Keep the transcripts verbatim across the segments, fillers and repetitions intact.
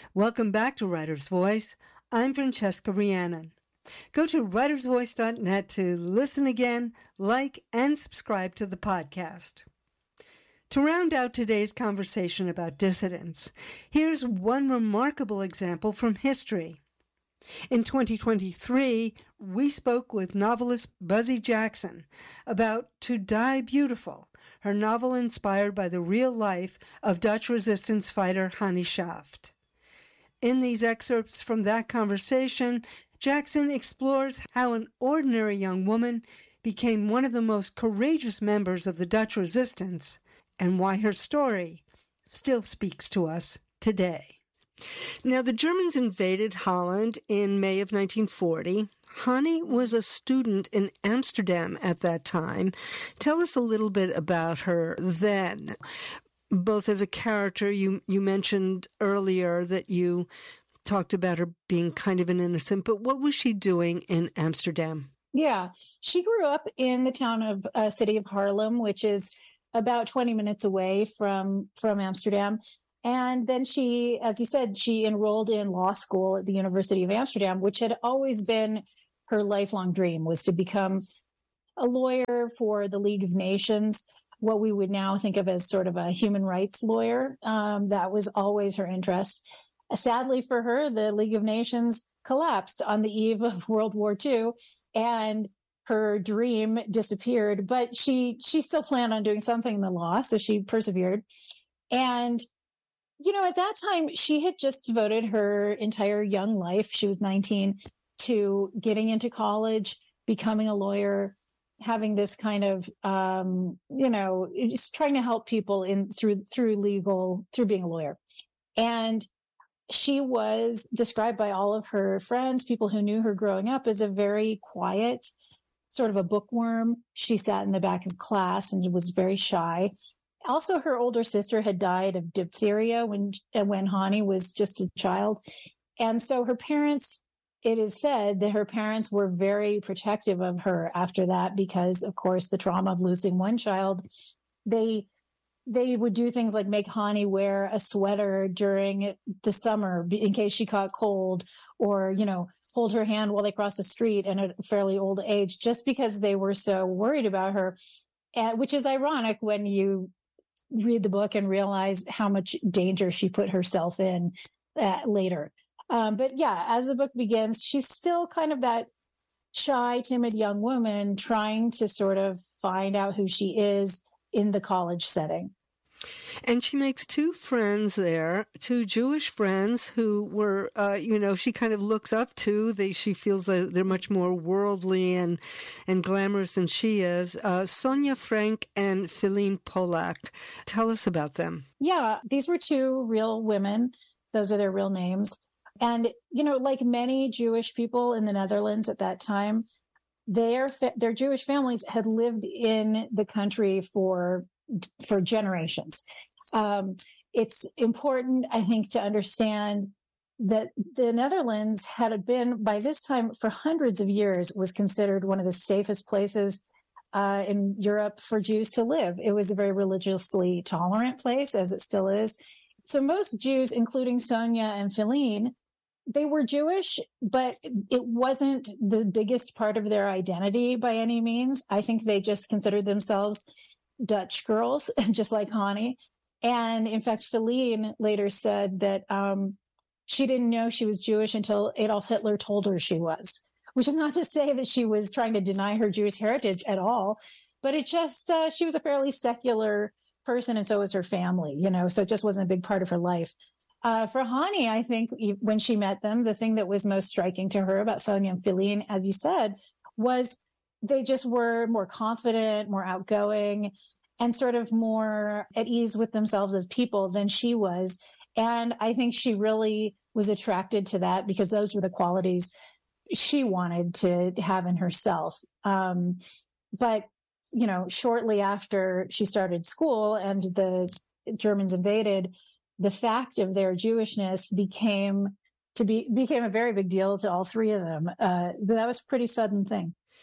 Welcome back to Writer's Voice. I'm Francesca Rhiannon. Go to writers voice dot net to listen again, like, and subscribe to the podcast. To round out today's conversation about dissidents, here's one remarkable example from history. In twenty twenty-three, we spoke with novelist Buzzy Jackson about To Die Beautiful, her novel inspired by the real life of Dutch resistance fighter Hannie Schaft. In these excerpts from that conversation, Jackson explores how an ordinary young woman became one of the most courageous members of the Dutch resistance and why her story still speaks to us today. Now, the Germans invaded Holland in May of nineteen forty. Hannie was a student in Amsterdam at that time. Tell us a little bit about her then. Both as a character, you, you mentioned earlier that you talked about her being kind of an innocent, but what was she doing in Amsterdam? Yeah, she grew up in the town of uh, city of Haarlem, which is about twenty minutes away from, from Amsterdam. And then she, as you said, she enrolled in law school at the University of Amsterdam, which had always been her lifelong dream, was to become a lawyer for the League of Nations, what we would now think of as sort of a human rights lawyer. Um, that was always her interest. Sadly for her, the League of Nations collapsed on the eve of World War Two, and her dream disappeared. But she she still planned on doing something in the law, so she persevered. And you know, at that time, she had just devoted her entire young life, she was nineteen, to getting into college, becoming a lawyer, having this kind of, um, you know, just trying to help people in through, through legal, through being a lawyer. And she was described by all of her friends, people who knew her growing up, as a very quiet, sort of a bookworm. She sat in the back of class and was very shy. Also, her older sister had died of diphtheria when when Hannie was just a child. And so her parents, it is said that her parents were very protective of her after that because, of course, the trauma of losing one child. They they would do things like make Hannie wear a sweater during the summer in case she caught cold, or, you know, hold her hand while they crossed the street at a fairly old age, just because they were so worried about her, and, which is ironic when you read the book and realize how much danger she put herself in uh, later. Um, but yeah, as the book begins, she's still kind of that shy, timid young woman trying to sort of find out who she is in the college setting. And she makes two friends there, two Jewish friends who were, uh, you know, she kind of looks up to. They, she feels that they're much more worldly and, and glamorous than she is. Uh, Sonia Frank and Philine Polak. Tell us about them. Yeah, these were two real women. Those are their real names. And, you know, like many Jewish people in the Netherlands at that time, their, their Jewish families had lived in the country for for generations. Um, it's important, I think, to understand that the Netherlands had been, by this time, for hundreds of years, was considered one of the safest places uh, in Europe for Jews to live. It was a very religiously tolerant place, as it still is. So most Jews, including Sonia and Philine, they were Jewish, but it wasn't the biggest part of their identity by any means. I think they just considered themselves Dutch girls, just like Hannie. And in fact, Philine later said that um, she didn't know she was Jewish until Adolf Hitler told her she was, which is not to say that she was trying to deny her Jewish heritage at all, but it just, uh, she was a fairly secular person, and so was her family, you know, so it just wasn't a big part of her life. Uh, for Hannie, I think when she met them, the thing that was most striking to her about Sonia and Philine, as you said, was they just were more confident, more outgoing, and sort of more at ease with themselves as people than she was. And I think she really was attracted to that because those were the qualities she wanted to have in herself. Um, but, you know, shortly after she started school and the Germans invaded, the fact of their Jewishness became to be became a very big deal to all three of them. Uh, but that was a pretty sudden thing.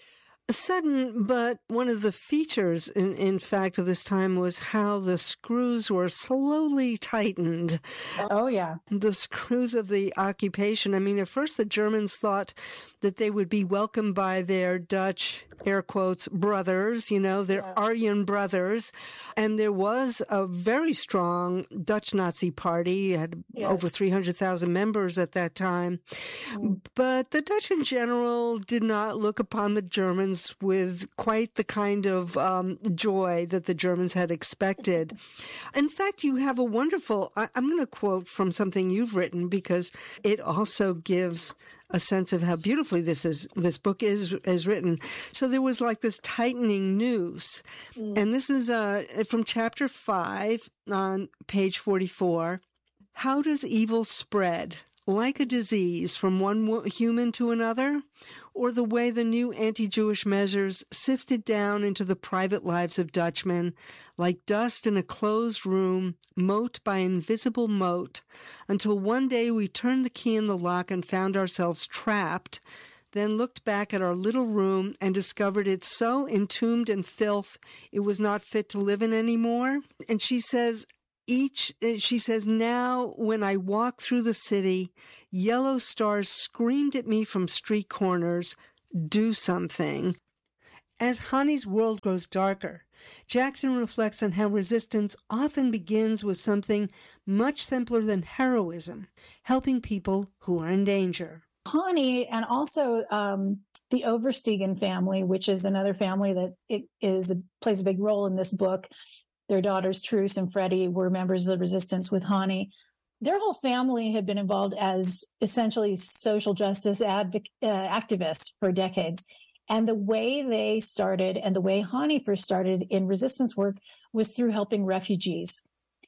Sudden, but one of the features, in, in fact, of this time was how the screws were slowly tightened. Oh, yeah. The screws of the occupation. I mean, at first the Germans thought that they would be welcomed by their Dutch, air quotes, brothers, you know, their yeah. Aryan brothers. And there was a very strong Dutch Nazi party, it had yes. over three hundred thousand members at that time. Mm. But the Dutch in general did not look upon the Germans with quite the kind of um, joy that the Germans had expected. In fact, you have a wonderful, I, I'm going to quote from something you've written because it also gives a sense of how beautifully this is, this book is, is written. So there was like this tightening noose. Mm. And this is uh, from chapter five on page forty-four. How does evil spread? Like a disease from one human to another? Or the way the new anti-Jewish measures sifted down into the private lives of Dutchmen, like dust in a closed room, moat by invisible moat, until one day we turned the key in the lock and found ourselves trapped, then looked back at our little room and discovered it so entombed in filth it was not fit to live in anymore? And she says, Each, she says, now when I walk through the city, yellow stars screamed at me from street corners, do something. As Hani's world grows darker, Jackson reflects on how resistance often begins with something much simpler than heroism, helping people who are in danger. Hani and also um, the Overstegen family, which is another family that it is plays a big role in this book. Their daughters, Truce and Freddie, were members of the resistance with Hani. Their whole family had been involved as essentially social justice advoc- uh, activists for decades. And the way they started and the way Hani first started in resistance work was through helping refugees.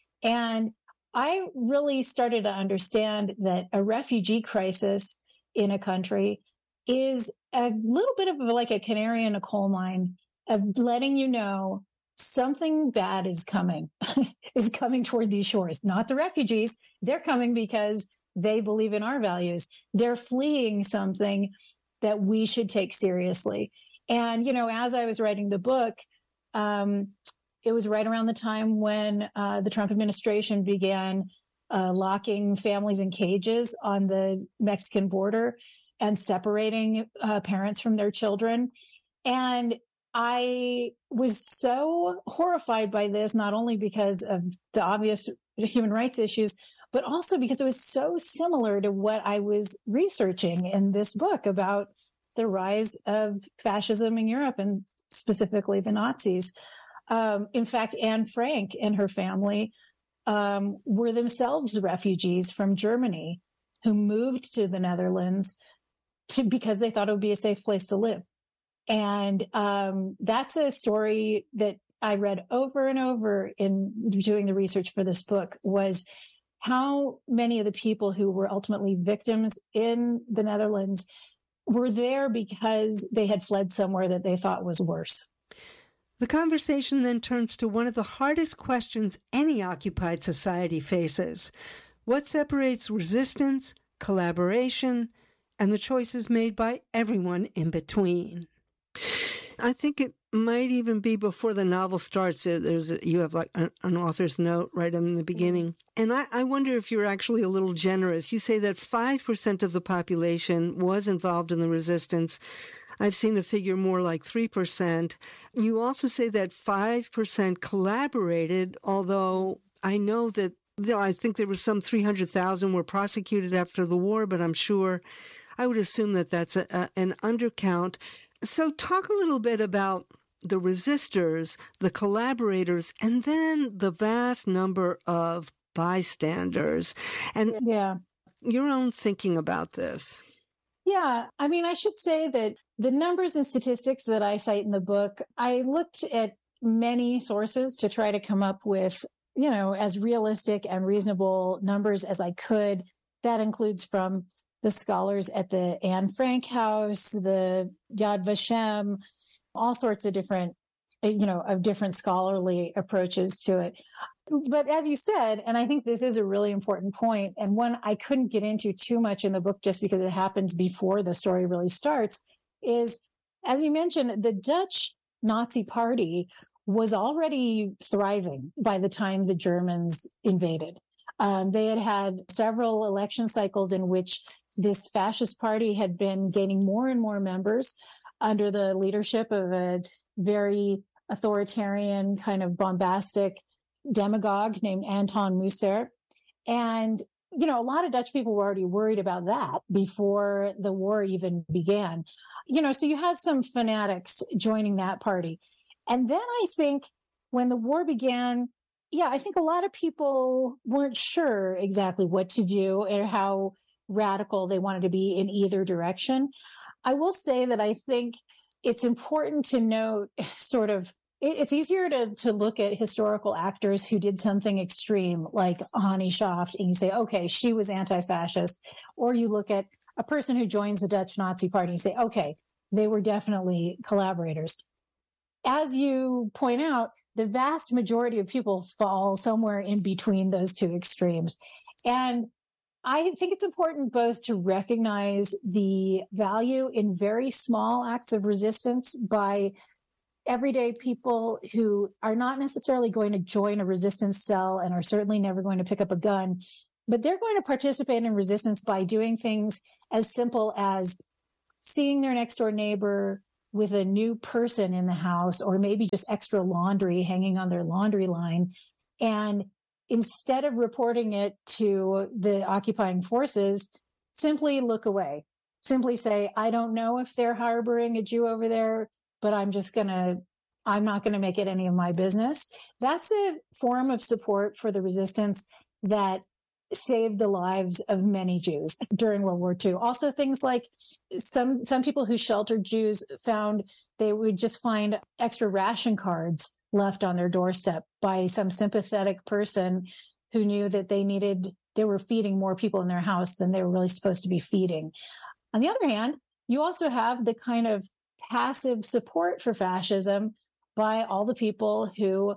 And I really started to understand that a refugee crisis in a country is a little bit of like a canary in a coal mine of letting you know something bad is coming, is coming toward these shores. Not the refugees. They're coming because they believe in our values. They're fleeing something that we should take seriously. And, you know, as I was writing the book, um, it was right around the time when uh, the Trump administration began uh, locking families in cages on the Mexican border and separating uh, parents from their children. And I was so horrified by this, not only because of the obvious human rights issues, but also because it was so similar to what I was researching in this book about the rise of fascism in Europe and specifically the Nazis. Um, in fact, Anne Frank and her family um, were themselves refugees from Germany who moved to the Netherlands to, because they thought it would be a safe place to live. And um, that's a story that I read over and over in doing the research for this book, was how many of the people who were ultimately victims in the Netherlands were there because they had fled somewhere that they thought was worse. The conversation then turns to one of the hardest questions any occupied society faces. What separates resistance, collaboration, and the choices made by everyone in between? I think it might even be before the novel starts. There's a, you have like an, an author's note right in the beginning. And I, I wonder if you're actually a little generous. You say that five percent of the population was involved in the resistance. I've seen a figure more like three percent. You also say that five percent collaborated, although I know that there, I think there was some three hundred thousand were prosecuted after the war, but I'm sure, I would assume that that's a, a, an undercount. So talk a little bit about the resistors, the collaborators, and then the vast number of bystanders and yeah. your own thinking about this. Yeah, I mean, I should say that the numbers and statistics that I cite in the book, I looked at many sources to try to come up with, you know, as realistic and reasonable numbers as I could. That includes from the scholars at the Anne Frank House, the Yad Vashem, all sorts of different, you know, of different scholarly approaches to it. But as you said, and I think this is a really important point, and one I couldn't get into too much in the book just because it happens before the story really starts, is as you mentioned, the Dutch Nazi Party was already thriving by the time the Germans invaded. Um, they had had several election cycles in which this fascist party had been gaining more and more members under the leadership of a very authoritarian, kind of bombastic demagogue named Anton Muser. And, you know, a lot of Dutch people were already worried about that before the war even began. You know, so you had some fanatics joining that party. And then I think when the war began, yeah, I think a lot of people weren't sure exactly what to do or how radical they wanted to be in either direction. I will say that I think it's important to note sort of, it's easier to, to look at historical actors who did something extreme like Hannie Schaft and you say, okay, she was anti-fascist. Or you look at a person who joins the Dutch Nazi Party and you say, okay, they were definitely collaborators. As you point out, the vast majority of people fall somewhere in between those two extremes. And I think it's important both to recognize the value in very small acts of resistance by everyday people who are not necessarily going to join a resistance cell and are certainly never going to pick up a gun, but they're going to participate in resistance by doing things as simple as seeing their next door neighbor with a new person in the house, or maybe just extra laundry hanging on their laundry line. And instead of reporting it to the occupying forces, simply look away. Simply say, I don't know if they're harboring a Jew over there, but I'm just going to, I'm not going to make it any of my business. That's a form of support for the resistance that saved the lives of many Jews during World War Two. Also, things like some some people who sheltered Jews found they would just find extra ration cards left on their doorstep by some sympathetic person who knew that they needed, they were feeding more people in their house than they were really supposed to be feeding. On the other hand, you also have the kind of passive support for fascism by all the people who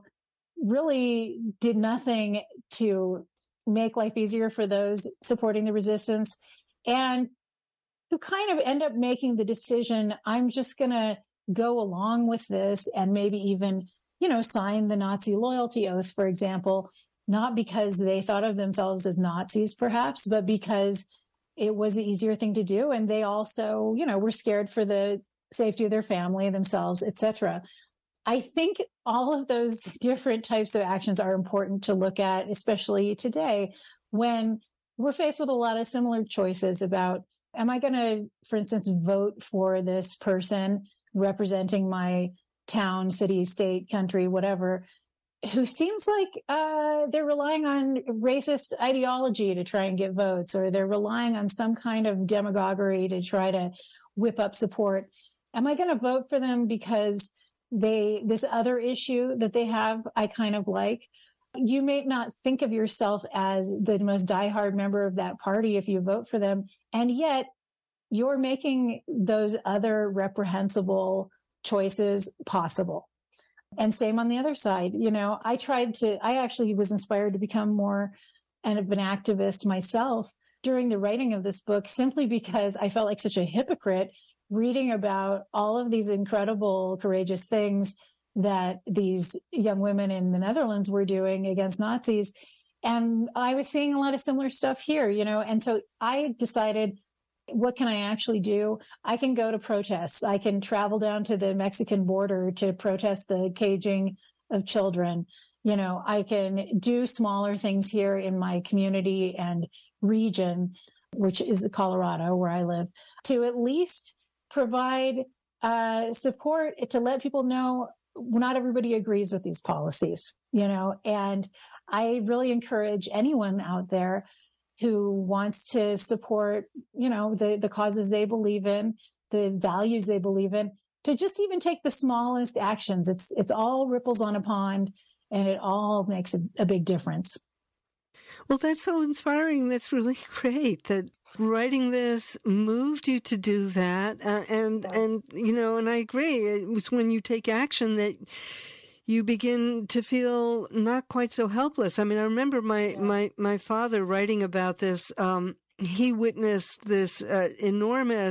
really did nothing to make life easier for those supporting the resistance and who kind of end up making the decision, I'm just going to go along with this and maybe even, you know, sign the Nazi loyalty oath, for example, not because they thought of themselves as Nazis, perhaps, but because it was the easier thing to do. And they also, you know, were scared for the safety of their family, themselves, et cetera. I think all of those different types of actions are important to look at, especially today when we're faced with a lot of similar choices about, am I going to, for instance, vote for this person representing my town, city, state, country, whatever, who seems like uh, they're relying on racist ideology to try and get votes, or they're relying on some kind of demagoguery to try to whip up support. Am I going to vote for them because they, this other issue that they have, I kind of like? You may not think of yourself as the most diehard member of that party if you vote for them. And yet you're making those other reprehensible choices possible. And same on the other side. You know, I tried to, I actually was inspired to become more of an activist myself during the writing of this book, simply because I felt like such a hypocrite reading about all of these incredible, courageous things that these young women in the Netherlands were doing against Nazis. And I was seeing a lot of similar stuff here, you know, and so I decided, what can I actually do? I can go to protests. I can travel down to the Mexican border to protest the caging of children. You know, I can do smaller things here in my community and region, which is Colorado, where I live, to at least provide uh, support to let people know not everybody agrees with these policies, you know, and I really encourage anyone out there who wants to support, you know, the, the causes they believe in, the values they believe in, to just even take the smallest actions. It's, it's all ripples on a pond, and it all makes a, a big difference. Well, that's so inspiring. That's really great that writing this moved you to do that. Uh, and, yeah. and, you know, and I agree. It was when you take action that you begin to feel not quite so helpless. I mean, I remember my, yeah. my, my father writing about this. Um, he witnessed this uh, enormous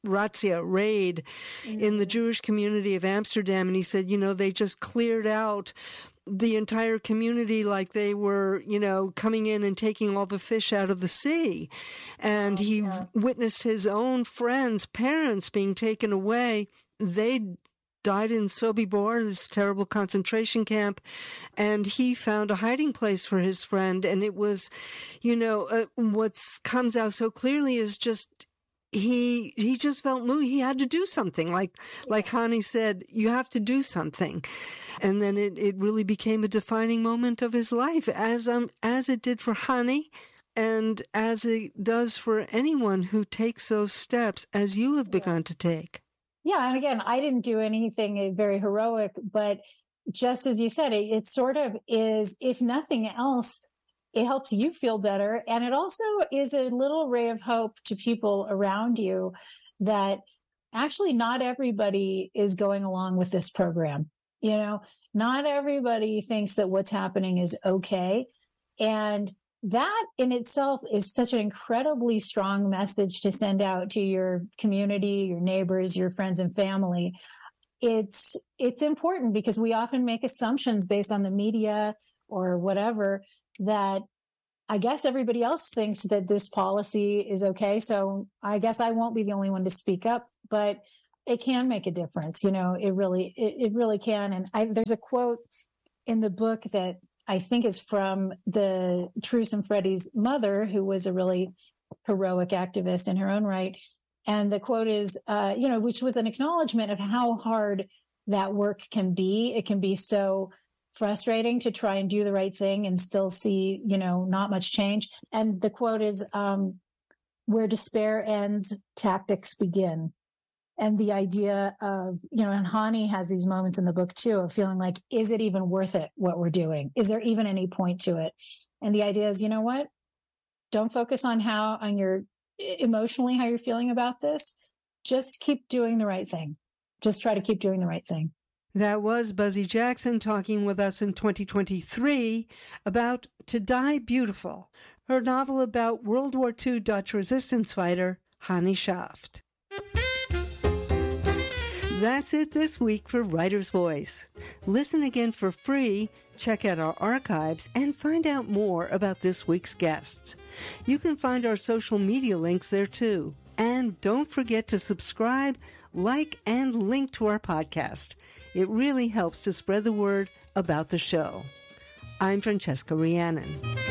razzia, raid mm-hmm. in the Jewish community of Amsterdam. And he said, you know, they just cleared out the entire community like they were, you know, coming in and taking all the fish out of the sea. And oh, he yeah. witnessed his own friends, parents being taken away. They died in Sobibor, this terrible concentration camp, and he found a hiding place for his friend. And it was, you know, uh, what comes out so clearly is just he he just felt moved. He had to do something. Like like Hani said, you have to do something. And then it, it really became a defining moment of his life, as um as it did for Hani, and as it does for anyone who takes those steps, as you have begun yeah. to take. Yeah, and again, I didn't do anything very heroic, but just as you said, it, it sort of is, if nothing else, it helps you feel better. And it also is a little ray of hope to people around you that actually not everybody is going along with this program. You know, not everybody thinks that what's happening is okay. And that in itself is such an incredibly strong message to send out to your community, your neighbors, your friends and family. It's, it's important because we often make assumptions based on the media or whatever that I guess everybody else thinks that this policy is okay. So I guess I won't be the only one to speak up, but it can make a difference. You know, it really, it, it really can. And I, there's a quote in the book that I think is from the Truce and Freddie's mother, who was a really heroic activist in her own right. And the quote is, uh, you know, which was an acknowledgement of how hard that work can be. It can be so frustrating to try and do the right thing and still see, you know, not much change. And the quote is, um, where despair ends, tactics begin. And the idea of, you know, and Hani has these moments in the book too of feeling like, is it even worth it, what we're doing? Is there even any point to it? And the idea is, you know what? Don't focus on how, on your emotionally, how you're feeling about this. Just keep doing the right thing. Just try to keep doing the right thing. That was Buzzy Jackson talking with us in twenty twenty-three about To Die Beautiful, her novel about World War Two Dutch resistance fighter Hani Schaft. That's it this week for Writer's Voice. Listen again for free, check out our archives, and find out more about this week's guests. You can find our social media links there too. And don't forget to subscribe, like, and link to our podcast. It really helps to spread the word about the show. I'm Francesca Rhiannon.